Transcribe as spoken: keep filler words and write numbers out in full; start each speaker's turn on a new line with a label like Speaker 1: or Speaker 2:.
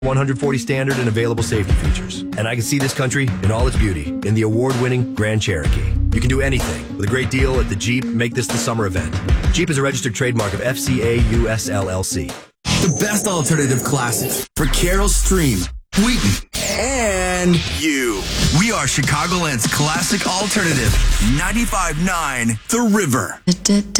Speaker 1: one forty standard and available safety features. And I can see this country in all its beauty in the award-winning Grand Cherokee. You can do anything with a great deal at the Jeep Make This the Summer event. Jeep is a registered trademark of F C A U S L L C.
Speaker 2: The best alternative classics for Carol Stream, Wheaton, and you. We are Chicagoland's classic alternative, ninety-five point nine The River.